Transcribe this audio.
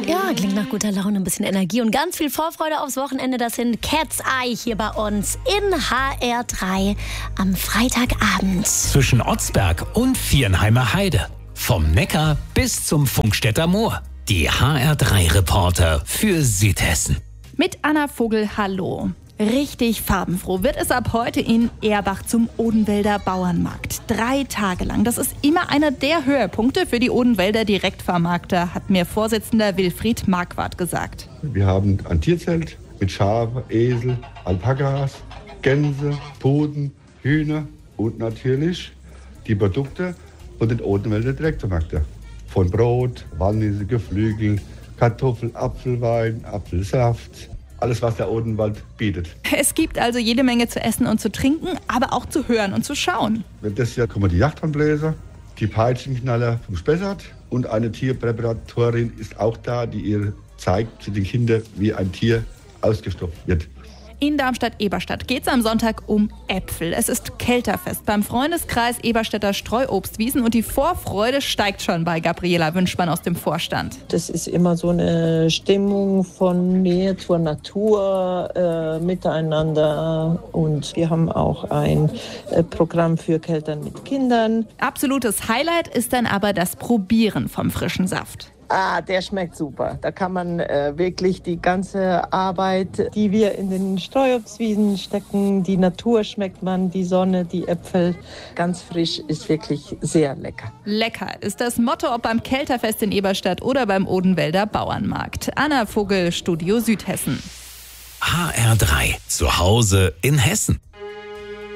Ja, klingt nach guter Laune, ein bisschen Energie und ganz viel Vorfreude aufs Wochenende. Das sind Cat's Eye hier bei uns in HR3 am Freitagabend. Zwischen Otzberg und Viernheimer Heide. Vom Neckar bis zum Funkstätter Moor. Die HR3-Reporter für Südhessen. Mit Anna Vogel, hallo. Richtig farbenfroh wird es ab heute in Erbach zum Odenwälder Bauernmarkt. 3 Tage lang. Das ist immer einer der Höhepunkte für die Odenwälder Direktvermarkter, hat mir Vorsitzender Wilfried Marquardt gesagt. Wir haben ein Tierzelt mit Schafe, Esel, Alpakas, Gänse, Puten, Hühner und natürlich die Produkte von den Odenwälder Direktvermarkter. Von Brot, Walnüsse, Geflügel, Kartoffel, Apfelwein, Apfelsaft. Alles, was der Odenwald bietet. Es gibt also jede Menge zu essen und zu trinken, aber auch zu hören und zu schauen. Das Jahr kommen die Jagdhornbläser, die Peitschenknaller vom Spessart und eine Tierpräparatorin ist auch da, die ihr zeigt zu den Kindern, wie ein Tier ausgestopft wird. In Darmstadt-Eberstadt geht es am Sonntag um Äpfel. Es ist Kelterfest beim Freundeskreis Eberstädter Streuobstwiesen und die Vorfreude steigt schon bei Gabriela Wünschmann aus dem Vorstand. Das ist immer so eine Stimmung von Nähe zur Natur, miteinander und wir haben auch ein Programm für Keltern mit Kindern. Absolutes Highlight ist dann aber das Probieren vom frischen Saft. Der schmeckt super. Da kann man wirklich die ganze Arbeit, die wir in den Streuobstwiesen stecken, die Natur schmeckt man, die Sonne, die Äpfel, ganz frisch, ist wirklich sehr lecker. Lecker ist das Motto, ob beim Kelterfest in Eberstadt oder beim Odenwälder Bauernmarkt. Anna Vogel, Studio Südhessen. HR3, zu Hause in Hessen.